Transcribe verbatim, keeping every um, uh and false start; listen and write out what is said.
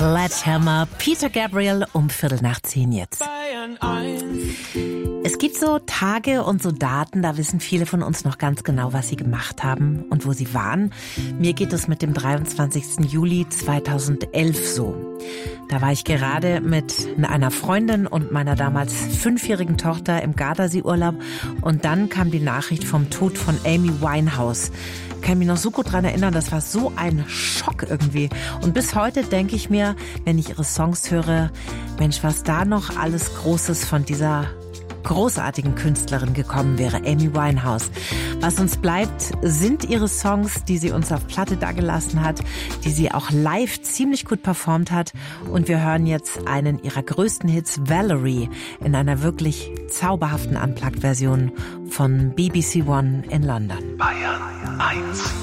Sledgehammer, Peter Gabriel um Viertel nach zehn jetzt. Es gibt so Tage und so Daten, da wissen viele von uns noch ganz genau, was sie gemacht haben und wo sie waren. Mir geht es mit dem dreiundzwanzigsten Juli zweitausendelf so. Da war ich gerade mit einer Freundin und meiner damals fünfjährigen Tochter im Gardasee-Urlaub und dann kam die Nachricht vom Tod von Amy Winehouse. Ich kann mich noch so gut dran erinnern, das war so ein Schock irgendwie. Und bis heute denke ich mir, wenn ich ihre Songs höre, Mensch, was da noch alles Großes von dieser großartigen Künstlerin gekommen wäre, Amy Winehouse. Was uns bleibt, sind ihre Songs, die sie uns auf Platte dagelassen hat, die sie auch live ziemlich gut performt hat. Und wir hören jetzt einen ihrer größten Hits, Valerie, in einer wirklich zauberhaften Unplugged-Version von B B C One in London. Bayern eins.